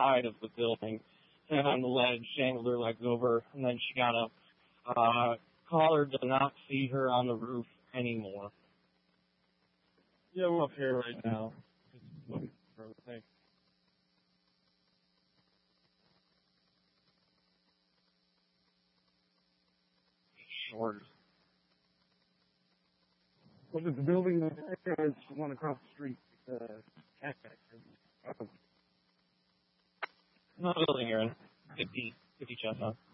side of the building, sat on the ledge, dangled her legs over, and then she got up. Caller did not see her on the roof anymore. Yeah, I'm up here right now. Just looking for the thing. Short. Was it the building that is one across the street? Not a building here in 50 Chestnut.